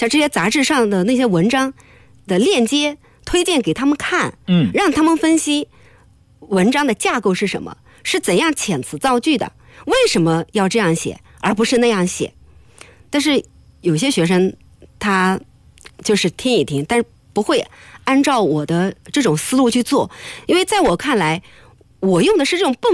像这些杂志上的那些文章的链接推荐给他们看，让他们分析文章的架构是什么，是怎样遣词造句的，为什么要这样写而不是那样写。但是有些学生他就是听一听，但是不会按照我的这种思路去做，因为在我看来，我用的是这种